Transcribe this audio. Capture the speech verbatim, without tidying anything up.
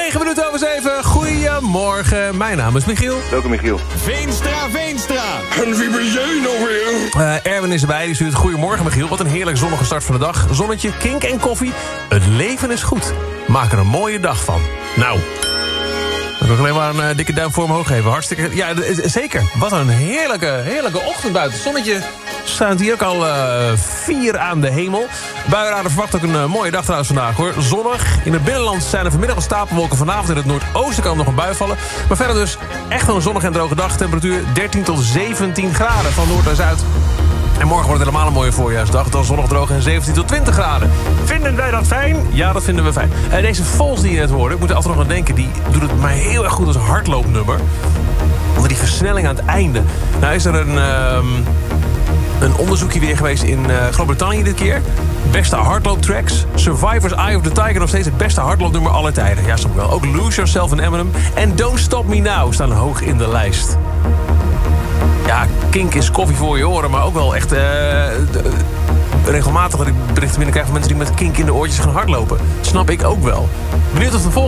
negen minuten over zeven. Goedemorgen, mijn naam is Michiel. Welkom Michiel. Veenstra, Veenstra. En wie ben jij nou weer? Uh, Erwin is erbij, die stuurt goedemorgen Michiel. Wat een heerlijk zonnige start van de dag. Zonnetje, kink en koffie. Het leven is goed. Maak er een mooie dag van. Nou... Ik wil alleen maar een uh, dikke duim voor omhoog geven. Hartstikke... Ja, d- zeker. Wat een heerlijke, heerlijke ochtend buiten. Het zonnetje staat hier ook al uh, vier aan de hemel. Buienradar verwacht ook een uh, mooie dag trouwens vandaag, hoor. Zonnig. In het binnenland zijn er vanmiddag al stapelwolken. Vanavond in het noordoosten kan nog een bui vallen. Maar verder dus echt wel een zonnige en droge dag. Temperatuur dertien tot zeventien graden van noord naar zuid. En morgen wordt het helemaal een mooie voorjaarsdag. Dan zonnig, droog en zeventien tot twintig graden. Vinden wij dat fijn? Ja, dat vinden we fijn. En deze Vols die je net hoorde, ik moet er altijd nog aan denken... die doet het mij heel erg goed als hardloopnummer. Onder die versnelling aan het einde. Nou is er een, um, een onderzoekje weer geweest in uh, Groot-Brittannië dit keer. Beste hardlooptracks. Survivor's Eye of the Tiger nog steeds het beste hardloopnummer aller tijden. Ja, snap ik wel. Ook Lose Yourself en Eminem. En Don't Stop Me Now staan hoog in de lijst. Ja, kink is koffie voor je oren, maar ook wel echt... Uh, de, regelmatig dat ik berichten binnenkrijg van mensen die met kink in de oortjes gaan hardlopen. Snap ik ook wel. Benieuwd of de volgende...